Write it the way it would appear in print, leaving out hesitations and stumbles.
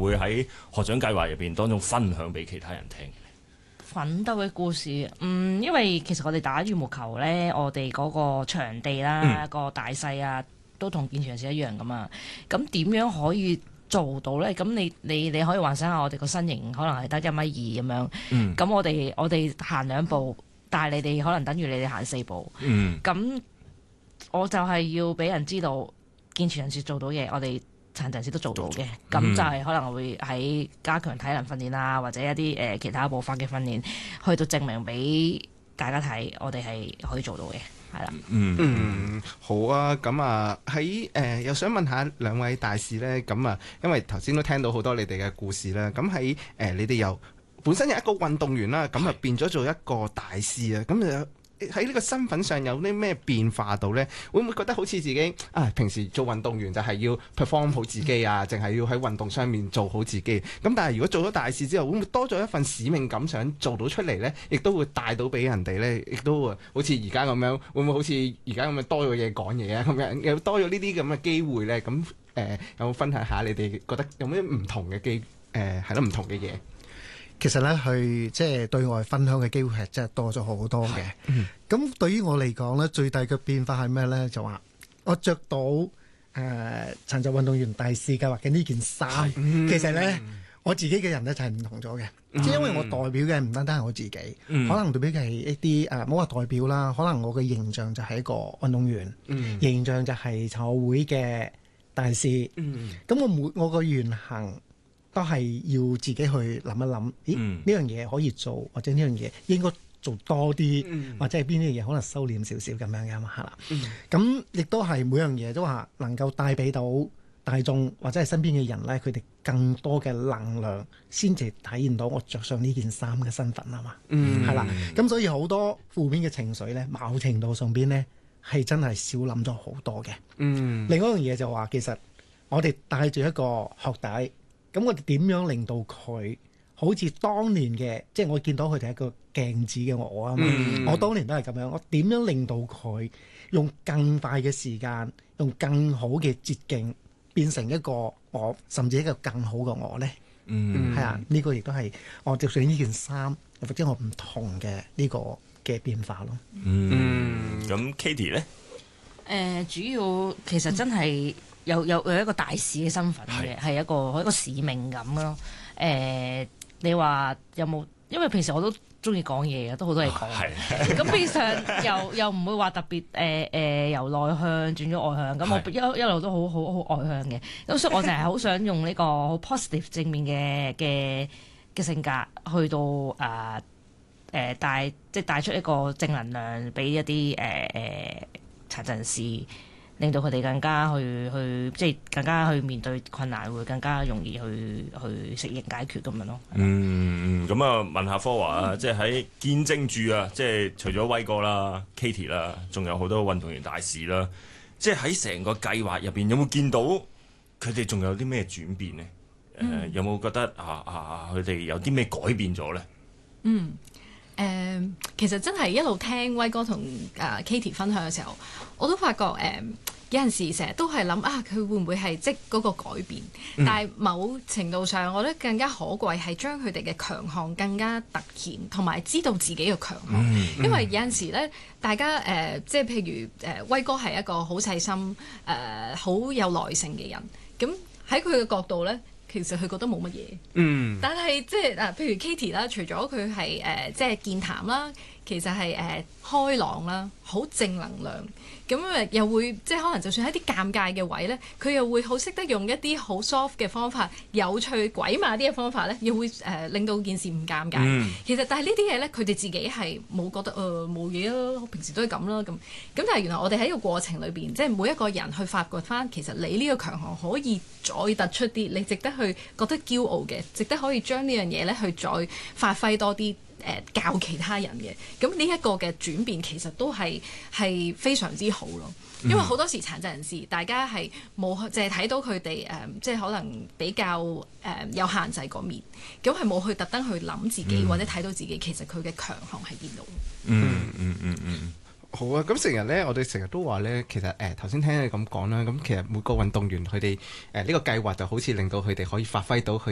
會喺學長計劃入邊當中分享俾其他人聽？ 奮鬥嘅故事，因為其實我哋打羽毛球咧，我哋嗰個場地啦、個大細啊，都同健全人士一樣噶嘛。咁點樣可以做到咧？咁你可以幻想下，我哋個身形可能係得1.2米咁樣。咁我哋行2步，但係你哋可能等於你哋行4步。咁我就係要俾人知道，健全人士做到嘢，我哋殘疾人士都做到嘅。咁就係可能會喺加強體能訓練啊，或者一啲其他部分嘅訓練，去到證明俾大家睇，我哋係可以做到嘅，係啦。 好啊，咁啊喺又想問下兩位大使呢。咁啊，因為頭先都聽到好多你哋嘅故事啦，咁喺你哋由本身有一個運動員啦，咁啊變咗做一個大使啊，咁喺呢個身份上有啲咩變化到呢？會唔會覺得好似自己平時做運動員就係要 perform 好自己啊，淨係要喺運動上面做好自己？咁但係如果做咗大使之後，會唔會多咗一份使命感，想做到出嚟呢？亦都會帶到俾人哋呢？亦都會好似而家咁樣，會唔會好似而家咁樣多咗嘢講嘢啊？咁樣又多咗呢啲咁嘅機會呢？咁有冇分享下你哋覺得有咩唔同嘅唔同嘅嘢？ 其實咧，去即係對外分享嘅機會係真係多咗好多嘅。咁對於我嚟講咧，最大嘅變化係咩咧？就話我着到殘疾運動員大使計劃嘅呢件衫，其實咧我自己嘅人咧就係唔同咗嘅。即係因為我代表嘅唔單單係我自己，可能代表嘅係一啲唔好話代表啦，可能我嘅形象就係一個運動員，形象就係殘奧會嘅大使。咁我個言行都係要自己去諗一諗，咦呢樣嘢可以做，或者呢樣嘢應該做多啲，或者係邊啲嘢可能收斂少少咁樣嘅嘛，係啦。咁亦都係每樣嘢都話能夠帶俾到大眾或者係身邊嘅人咧，佢哋更多嘅能量，先至體現到我着上呢件衫嘅身份啊嘛，係啦。咁所以好多負面嘅情緒咧，某程度上邊咧係真係少諗咗好多嘅。另外一樣嘢就話，其實我哋帶住一個學弟。咁我哋點樣令到佢好似當年嘅，即係我見到佢哋係一個鏡子嘅我啊嘛。我當年都係咁樣，我點樣令到佢用更快嘅時間，用更好嘅捷徑，變成一個我，甚至一個更好嘅我呢？係啊，呢個亦都係我着上呢件衫，或者我唔同嘅呢個嘅變化咯。 咁 Katie 呢？ 主要其實真係。有一個大使嘅身份嘅，係一個使命感咯。你話有冇？因為平時我都中意講嘢嘅，都好多嘢講。咁變相又唔會話特別由內向轉咗外向。咁我一路都好外向嘅。咁所以我就係好想用呢個好 positive 正面嘅性格去到帶出一個正能量俾一啲殘疾人士。令到佢哋更加去即係更加去面對困難，會更加容易去適應解決咁樣咯。 咁啊，問下科華啊，即係喺見證住啊，即係除咗威哥啦、Katie 啦，仲有好多運動員大使啦，即係喺成個計劃入邊，有冇見到佢哋仲有啲咩轉變呢？有冇覺得佢哋有啲咩改變咗咧？ 其實真係一路聽威哥同Katie 分享嘅時候，我都發覺有陣時成日都係諗佢會唔會係即嗰個改變？但係某程度上，我覺得更加可貴係將佢哋嘅強項更加突顯，同埋知道自己嘅強項。因為有陣時咧，大家即係譬如威哥係一個好細心、好有耐性嘅人，咁喺佢嘅角度咧。其實佢覺得冇乜嘢，但係即係譬如 Katie 啦，除咗佢係即係健談啦，其實係開朗啦，好正能量，咁又會即係可能就算喺啲尷尬嘅位咧，佢又會好識得用一啲好 soft 嘅方法、有趣鬼馬啲嘅方法咧，又會令到件事唔尷尬。其實但係呢啲嘢咧，佢哋自己係冇覺得冇嘢啊，我平時都係咁啦咁。但係原來我哋喺個過程裏邊，即係每一個人去發掘翻，其實你呢個強項可以再突出啲，你值得去覺得驕傲嘅，值得可以將呢樣嘢咧去再發揮多啲。教其他人嘅，咁呢一個嘅轉變其實都係非常之好咯。因為好多時殘疾人士，大家係冇淨係睇到佢哋即係可能比較有限制嗰面，咁係冇去特登去諗自己或者睇到自己其實佢嘅強項喺邊度。 好啊！咁成日咧，我哋成日都話咧，其實頭先聽你咁講啦，咁其實每個運動員佢哋呢個計劃就好似令到佢哋可以發揮到佢